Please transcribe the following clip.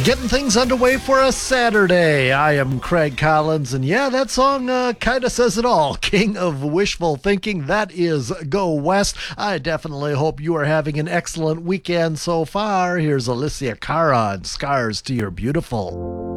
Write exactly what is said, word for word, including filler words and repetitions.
Getting things underway for a Saturday. I am Craig Collins, and yeah, that song uh, kind of says it all. King of Wishful Thinking, that is Go West. I definitely hope you are having an excellent weekend so far. Here's Alicia Cara and Scars to Your Beautiful.